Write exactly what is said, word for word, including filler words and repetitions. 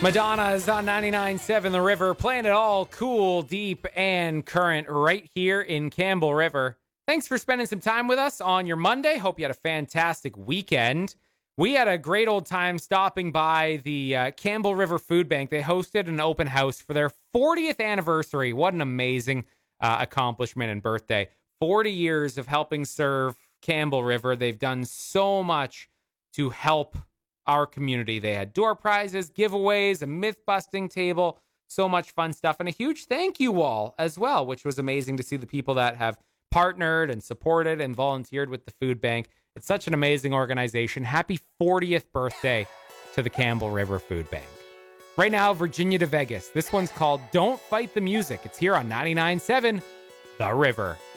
Madonna is on ninety-nine point seven The River, playing it all cool, deep, and current right here in Campbell River. Thanks for spending some time with us on your Monday. Hope you had a fantastic weekend. We had a great old time stopping by the uh, Campbell River Food Bank. They hosted an open house for their fortieth anniversary. What an amazing uh, accomplishment and birthday. forty years of helping serve Campbell River. They've done so much to help our community. They had door prizes, giveaways, a myth-busting table, so much fun stuff, and a huge thank you wall as well, which was amazing to see the people that have partnered and supported and volunteered with the food bank. It's such an amazing organization. Happy fortieth birthday to the Campbell River Food Bank. Right now, Virginia to Vegas. This one's called Don't Fight the Music. It's here on ninety-nine point seven The River.